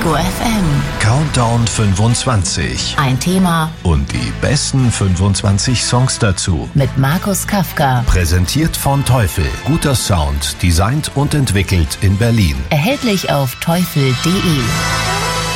Ego FM. Countdown 25. Ein Thema Und die besten 25 Songs dazu. mit Markus Kafka. Präsentiert von Teufel. Guter Sound, designt und entwickelt in Berlin. Erhältlich auf teufel.de.